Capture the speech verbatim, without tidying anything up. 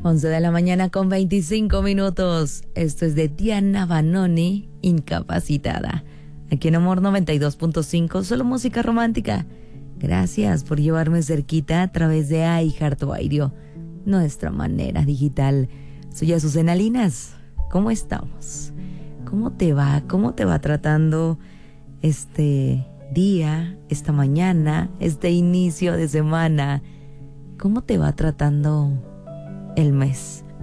once de la mañana con veinticinco minutos. Esto es de Diana Vanoni, Incapacitada. Aquí en Amor noventa y dos punto cinco, solo música romántica. Gracias por llevarme cerquita a través de iHeartRadio, nuestra manera digital. Soy Azucena Linas. ¿Cómo estamos? ¿Cómo te va? ¿Cómo te va tratando este día, esta mañana, este inicio de semana? ¿Cómo te va tratando el mes?